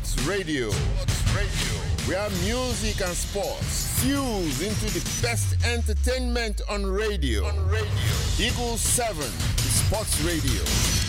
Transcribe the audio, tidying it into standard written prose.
Sports Radio. Where music and sports fuse into the best entertainment on radio. Eagle 7, Sports Radio.